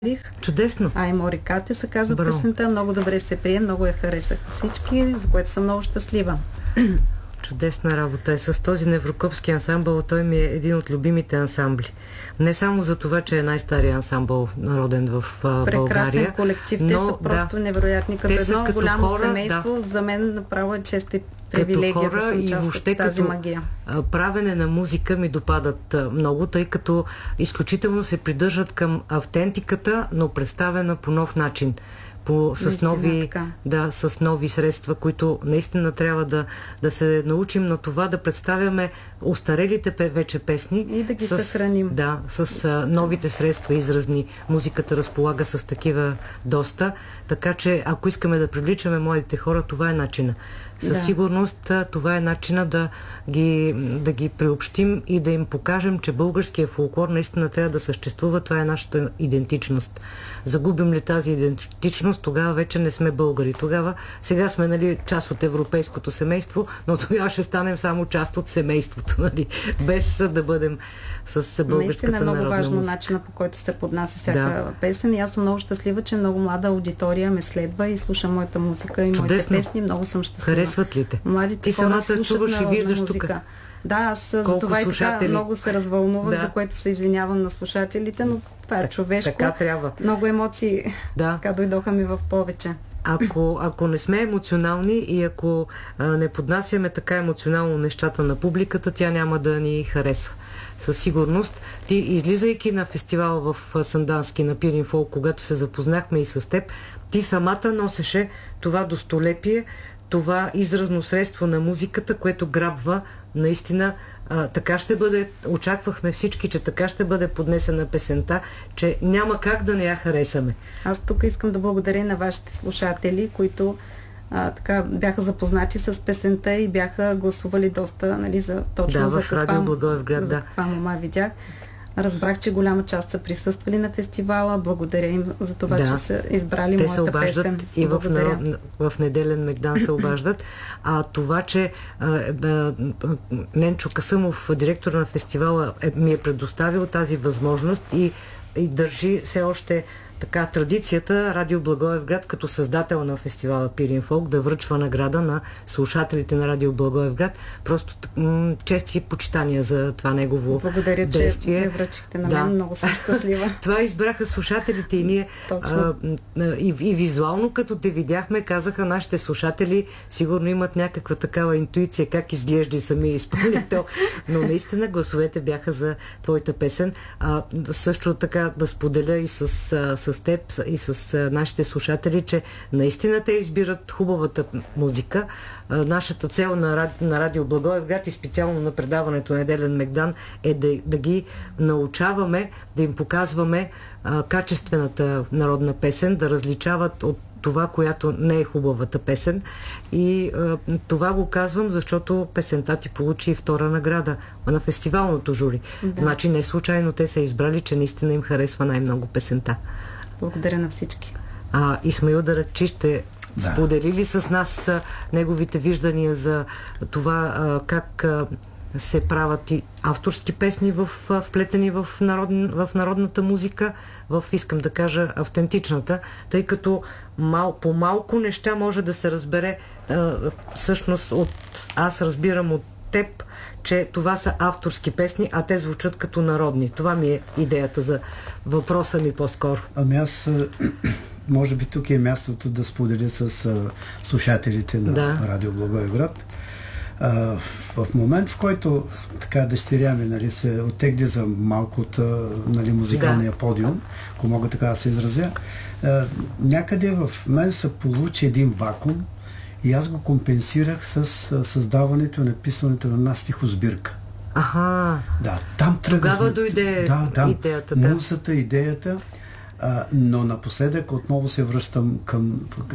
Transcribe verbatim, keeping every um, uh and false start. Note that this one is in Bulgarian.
Чудесно. Ай Морикате се казва Браво. песента. Много добре се прие, много я харесаха всички, за което съм много щастлива. Чудесна работа е с този неврокопски ансамбъл. Той ми е един от любимите ансамбли. Не само за това, че е най-стария ансамбъл народен в а, Прекрасен България. колектив. Те но, са просто да, невероятни. Като едно като голямо хора, семейство. Да. За мен направо е чест и привилегия да съм част от тази магия. Правене на музика ми допадат много, тъй като изключително се придържат към автентиката, но представена по нов начин. По, с, нови, да, с нови средства, които наистина трябва да, да се научим на това, да представяме остарелите вече песни и да ги с, съхраним. Да, с а, новите средства изразни. Музиката разполага с такива доста, така че ако искаме да привличаме младите хора, това е начина. Със да. сигурност това е начина да ги, да ги приобщим и да им покажем, че българския фолклор наистина трябва да съществува. Това е нашата идентичност. Загубим ли тази идентичност, тогава вече не сме българи. Тогава, сега сме, нали, част от европейското семейство, но тогава ще станем само част от семейството, нали, без да бъдем с българската наистина е много народна важно музика. начина, по който се поднася всяка да. песен. И аз съм много щастлива, че много млада аудитория ме следва и слуша моята музика и Чудесно. моите песни. Много съм щастлива. Харесват ли те? Младите Ти хора самата чуваш и виждаш тук. Да, аз за това и така много се развълнувах, да. За което се извинявам на слушателите, но това е човешко. Така трябва. Много емоции да. така дойдоха ми в повече. Ако, ако не сме емоционални и ако а, не поднасяме така емоционално нещата на публиката, тя няма да ни хареса. Със сигурност. Ти, излизайки на фестивал в Сандански на Пирин Фолк, когато се запознахме и с теб, ти самата носеше това достолепие, това изразно средство на музиката, което грабва наистина. А, така ще бъде, очаквахме всички, че така ще бъде поднесена песента, че няма как да не я харесаме. Аз тук искам да благодаря на вашите слушатели, които а, така бяха запознати с песента и бяха гласували доста, нали, за точно да, за в каква, Радио Благоевград, за да. каква мома видях. Разбрах, че голяма част са присъствали на фестивала. Благодаря им за това, да. Че са избрали те моята се обаждат песен. И в, народ, в неделен Мегдан се обаждат. А това, че а, а, Ненчо Касъмов, директор на фестивала, е, ми е предоставил тази възможност и, и държи все още така традицията Радио Благоевград като създател на фестивала Пирин Фолк да връчва награда на слушателите на Радио Благоевград. Просто м- чести и почитания за това негово Благодаря, действие. Благодаря, че я връчихте на мен. Да. Много съм щастлива. Това избраха слушателите и ние а, и, и визуално като те видяхме, казаха нашите слушатели, сигурно имат някаква такава интуиция как изглежда и самия изпълнител, но наистина гласовете бяха за твоята песен. А, също така да споделя и с, с с теб и с а, нашите слушатели, че наистина те избират хубавата музика. А, нашата цел на, ради, на Радио Благоевград и специално на предаването Неделен Мегдан е да, да ги научаваме, да им показваме а, качествената народна песен, да различават от това, която не е хубавата песен. И а, това го казвам, защото песента ти получи и втора награда на фестивалното жури. Да. Значи не случайно те са избрали, че наистина им харесва най-много песента. Благодаря на всички. А Исмаил Даракчи ще да. Сподели ли с нас а, неговите виждания за това а, как а, се правят и авторски песни в, а, вплетени в, народ, в народната музика, в, искам да кажа, автентичната, тъй като мал, по малко неща може да се разбере а, всъщност от, аз разбирам от теб, че това са авторски песни, а те звучат като народни. Това ми е идеята за въпроса ми по-скоро. Ами аз, може би тук е мястото да споделя с а, слушателите на да. Радио Благоевград. А, в момент, в който така дъщеря ми, нали, се оттегли за малко от, нали, музикалния да. Подиум, ако мога така да се изразя, а, някъде в мен се получи един вакуум и аз го компенсирах с създаването и написването на една стихосбирка. Аха. Да, там тръгнах. Тогава дойде да, да, идеята. Да. Музата, идеята, а, но напоследък отново се връщам към